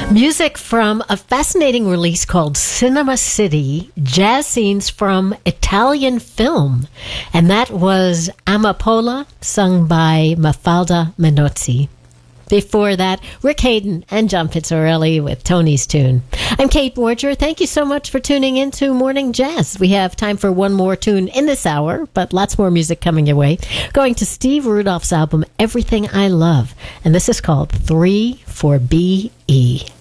Music from a fascinating release called Cinema City, jazz scenes from Italian film. And that was Amapola, sung by Mafalda Menozzi. Before that, Rick Hayden and John Pizzarelli with Tony's Tune. I'm Kate Borger. Thank you so much for tuning into Morning Jazz. We have time for one more tune in this hour, but lots more music coming your way. Going to Steve Rudolph's album, Everything I Love. And this is called 3 for BE.